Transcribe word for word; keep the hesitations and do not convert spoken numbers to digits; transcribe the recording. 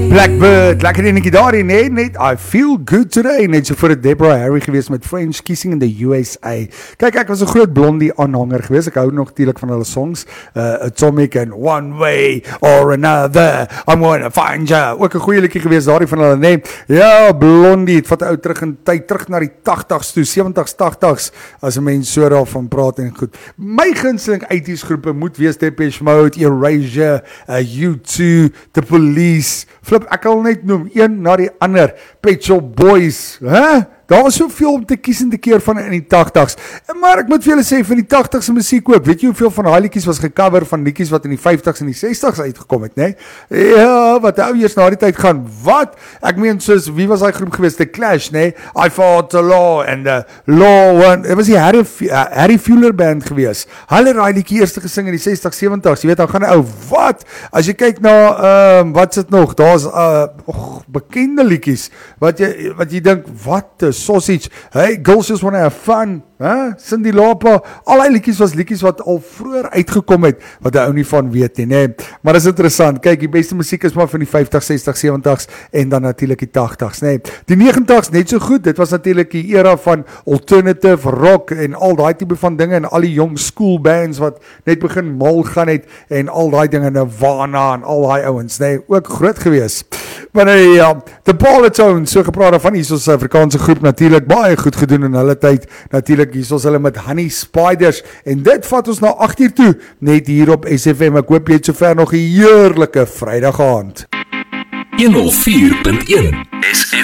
Blackbird, lekker enetjie daarin, nee, net I Feel Good Today, net so voor het Deborah Harry gewees met French Kissing in the U S A. Kijk, ek was een groot blondie aanhanger gewees, ek hou nog natuurlijk van hulle songs, uh, Atomic and One Way or Another, I'm gonna find you, ook een goeie liedjie gewees daarin van hulle, nee, ja, blondie, het vat uit terug in tyd, terug na die tachtigs toe, seventies, tachtigs, as een mens so daarvan praat en goed. My gunsteling eighties groepe moet wees Depeche Mode, Erasure, uh, U two, The Police, Flip, ek kan net noem, een na die ander, Pet Shop Boys, hè? Daar was soveel om te kies en te keer van in die tachtigs, maar ek moet vir julle sê, van die tachtigse muziek ook, weet jy hoeveel van die liedjies was gecover van liedjies wat in die vyftigs en die sestig's uitgekom het, nee? Ja, wat ou eers na die tyd gaan, wat? Ek meen soos, wie was die groep geweest, The Clash, nee? I Fought the Law, and the Law, and, het was die Harry, uh, Harry Fuller band geweest, hulle raai liedjie eerste gesing in die sestig's, seventig's, jy weet, dan gaan ou, wat? As jy kyk na, um, wat sit nog, daar is, uh, och, bekende liedjies, wat jy, wat jy dink, wat is sausage, hey, girls just wanna have fun, huh? Cindy Lauper, al die liedjies was liedjies wat al vroeger uitgekom het, wat hy ou nie van weet nie, nee, maar is interessant, kyk, die beste muziek is maar van die vyftigs, sestig's, seventig's, en dan natuurlijk die tachtigs, nee, die negentig's net so goed, dit was natuurlijk die era van alternative rock, en al die type van dinge, en al die jong school bands, wat net begin mal gaan het, en al die dinge, Nirvana, en al die ouwens, nee, ook groot gewees, maar nee, ja, The Polytones, so gepraat van hier soos Afrikaanse groep, natuurlijk baie goed gedoen in hulle tyd, natuurlijk hier soos hulle met Honey Spiders, en dit vat ons na agt uur toe, net hier op S F M, ek hoop jy het sover nog 'n heerlike Vrydag aand. honderd vier punt een S F